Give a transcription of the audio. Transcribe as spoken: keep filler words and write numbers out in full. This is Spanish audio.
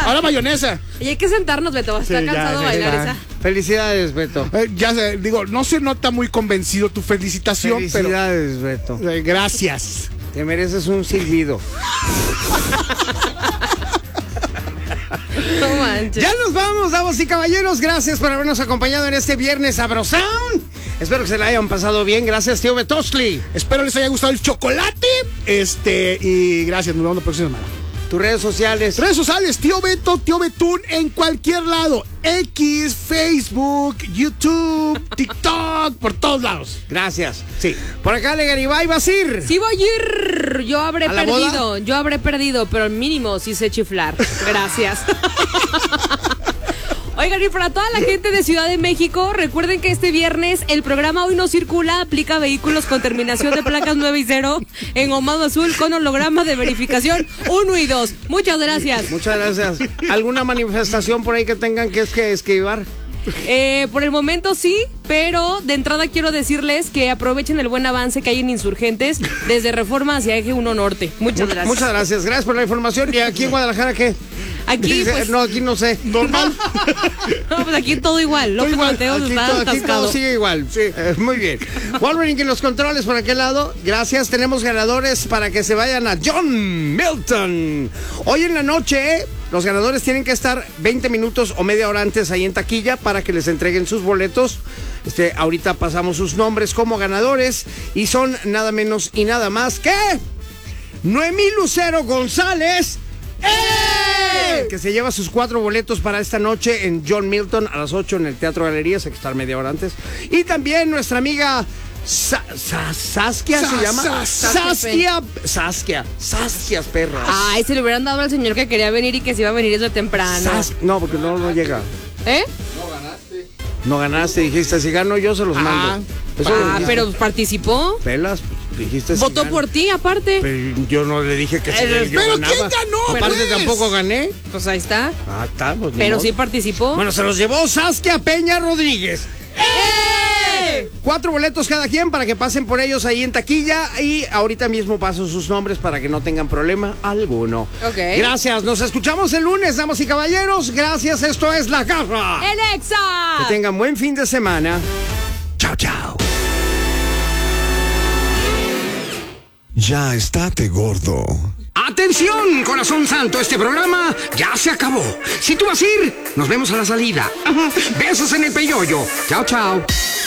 Ahora mayonesa. Y hay que sentarnos, Beto. Está Sí, ya, cansado de ya, bailar ya. esa. Felicidades, Beto. Eh, ya sé, digo, no se nota muy convencido tu felicitación, Felicidades, Beto. pero eh, gracias. Te mereces un silbido. No manches. Ya nos vamos, damas y caballeros. Gracias por habernos acompañado en este viernes sabrosón. Espero que se la hayan pasado bien. Gracias, tío Betosli. Espero les haya gustado el chocolate. Este, y gracias, nos vemos la próxima semana. Tus redes sociales. Redes sociales, tío Beto, tío Betún, en cualquier lado. X, Facebook, YouTube, TikTok, por todos lados. Gracias. Sí. Por acá, Le Garibay, vas a ir. Sí voy a ir. Yo habré ¿A la perdido. boda? Yo habré perdido, pero al mínimo sí sé chiflar. Gracias. Oigan, y para toda la gente de Ciudad de México, recuerden que este viernes el programa Hoy No Circula aplica vehículos con terminación de placas nueve y cero en Ahumado Azul con holograma de verificación uno y dos. Muchas gracias. Muchas gracias. ¿Alguna manifestación por ahí que tengan que, es que esquivar? Eh, por el momento sí, pero de entrada quiero decirles que aprovechen el buen avance que hay en Insurgentes desde Reforma hacia Eje uno Norte. Muchas gracias. Muchas gracias. Gracias por la información. ¿Y aquí en Guadalajara qué? Aquí, Dice, pues... No, aquí no sé. Normal. No, pues aquí todo igual. López igual. Mateos Aquí, está todo, aquí atascado. todo sigue igual. Sí. Eh, muy bien. Wolverine en los controles por aquel lado. Gracias. Tenemos ganadores para que se vayan a John Milton. Hoy en la noche, los ganadores tienen que estar veinte minutos o media hora antes ahí en taquilla para que les entreguen sus boletos. Este, ahorita pasamos sus nombres como ganadores y son nada menos y nada más que Noemí Lucero González. ¡Eh! Que se lleva sus cuatro boletos para esta noche en John Milton a las ocho en el Teatro Galerías. Hay que estar media hora antes. Y también nuestra amiga Sa Sa Saskia Sa se llama. Sa Saskia. Saskia. Saskia, perra. Ay, se le hubieran dado al señor que quería venir y que se iba a venir desde temprano. Sas no, porque no, no llega. ¿Eh? No ganaste, dijiste, si gano yo se los Ah. mando. Eso lo Ah, dijiste. pero participó. Pelas, dijiste. si Votó gano. por ti, aparte. Pero yo no le dije que si Pero yo ¿quién ganaba. ganó, Aparte pues? tampoco gané. Pues ahí está. Ah, está, pues, ni Pero modo. sí participó. Bueno, se los llevó Saskia Peña Rodríguez. ¡Eh! Cuatro boletos cada quien para que pasen por ellos ahí en taquilla y ahorita mismo paso sus nombres para que no tengan problema alguno. Ok. Gracias, nos escuchamos el lunes, damas y caballeros. Gracias, esto es La Garra. ¡El Exa! Que tengan buen fin de semana. Chao, chao. Ya estate gordo. ¡Atención, corazón santo! Este programa ya se acabó. Si tú vas a ir, nos vemos a la salida. Besos en el peyoyo. Chao, chao.